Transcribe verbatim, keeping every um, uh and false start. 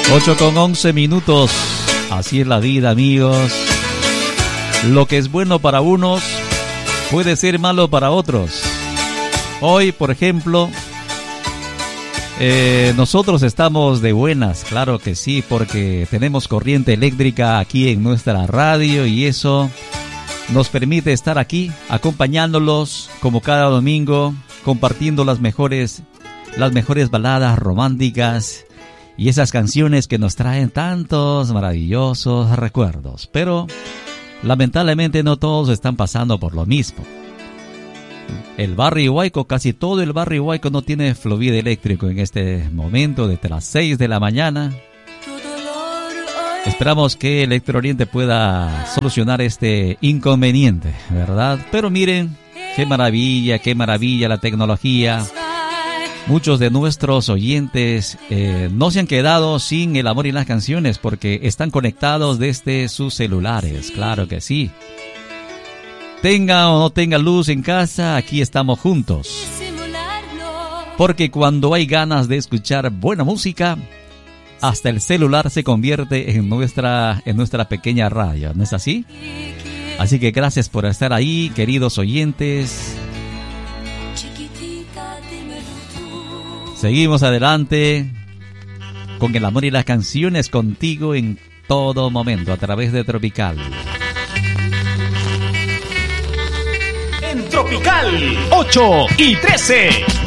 ocho con once minutos. Así es la vida, amigos. Lo que es bueno para unos puede ser malo para otros. Hoy, por ejemplo, eh, nosotros estamos de buenas, claro que sí, porque tenemos corriente eléctrica aquí en nuestra radio y eso nos permite estar aquí acompañándolos como cada domingo, compartiendo las mejores, las mejores baladas románticas y esas canciones que nos traen tantos maravillosos recuerdos. Pero lamentablemente no todos están pasando por lo mismo. El barrio Huayco, casi todo el barrio Huayco no tiene fluido eléctrico en este momento, desde las seis de la mañana. Esperamos que Electrooriente pueda solucionar este inconveniente, ¿verdad? Pero miren, qué maravilla, qué maravilla la tecnología. Muchos de nuestros oyentes eh, no se han quedado sin el amor y las canciones porque están conectados desde sus celulares, claro que sí. Tenga o no tenga luz en casa, aquí estamos juntos. Porque cuando hay ganas de escuchar buena música, hasta el celular se convierte en nuestra, en nuestra pequeña radio, ¿no es así? Así que gracias por estar ahí, queridos oyentes. Seguimos adelante con el amor y las canciones contigo en todo momento a través de Tropical. En Tropical ocho y trece.